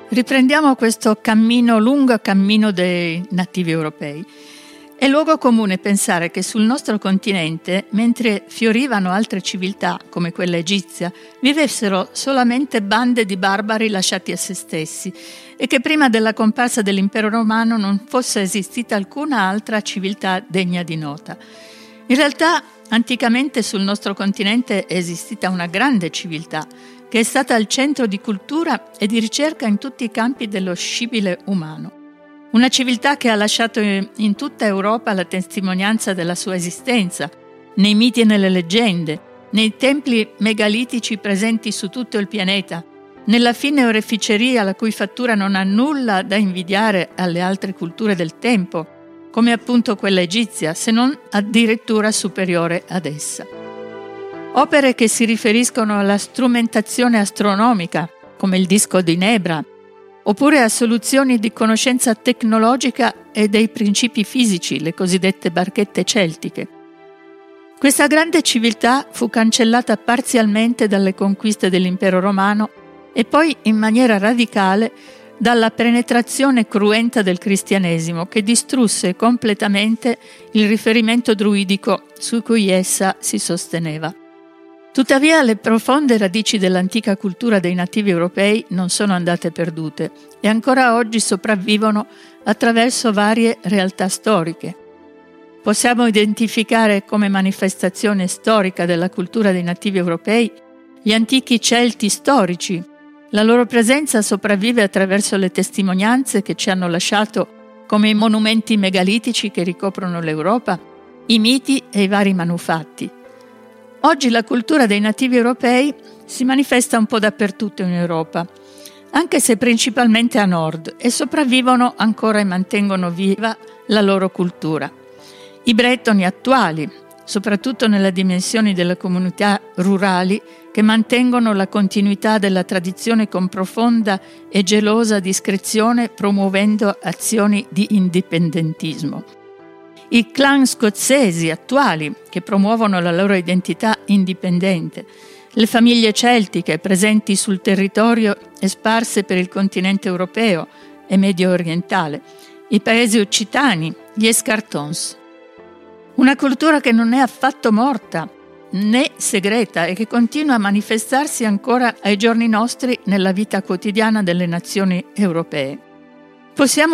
Riprendiamo questo lungo cammino dei nativi europei. È luogo comune pensare che sul nostro continente, mentre fiorivano altre civiltà, come quella egizia, vivessero solamente bande di barbari lasciati a se stessi e che prima della comparsa dell'impero romano non fosse esistita alcuna altra civiltà degna di nota. In realtà, anticamente sul nostro continente è esistita una grande civiltà, che è stata al centro di cultura e di ricerca in tutti i campi dello scibile umano. Una civiltà che ha lasciato in tutta Europa la testimonianza della sua esistenza, nei miti e nelle leggende, nei templi megalitici presenti su tutto il pianeta, nella fine oreficeria la cui fattura non ha nulla da invidiare alle altre culture del tempo, come appunto quella egizia, se non addirittura superiore ad essa. Opere che si riferiscono alla strumentazione astronomica, come il disco di Nebra, oppure a soluzioni di conoscenza tecnologica e dei principi fisici, le cosiddette barchette celtiche. Questa grande civiltà fu cancellata parzialmente dalle conquiste dell'impero romano e poi in maniera radicale dalla penetrazione cruenta del cristianesimo che distrusse completamente il riferimento druidico su cui essa si sosteneva. Tuttavia le profonde radici dell'antica cultura dei nativi europei non sono andate perdute e ancora oggi sopravvivono attraverso varie realtà storiche. Possiamo identificare come manifestazione storica della cultura dei nativi europei gli antichi Celti storici. La loro presenza sopravvive attraverso le testimonianze che ci hanno lasciato come i monumenti megalitici che ricoprono l'Europa, i miti e i vari manufatti. Oggi la cultura dei nativi europei si manifesta un po' dappertutto in Europa, anche se principalmente a nord, e sopravvivono ancora e mantengono viva la loro cultura. I bretoni attuali, soprattutto nelle dimensioni delle comunità rurali, che mantengono la continuità della tradizione con profonda e gelosa discrezione, promuovendo azioni di indipendentismo. I clan scozzesi attuali, che promuovono la loro identità indipendente, le famiglie celtiche presenti sul territorio e sparse per il continente europeo e medio orientale, i paesi occitani, gli escartons. Una cultura che non è affatto morta né segreta e che continua a manifestarsi ancora ai giorni nostri nella vita quotidiana delle nazioni europee. Possiamo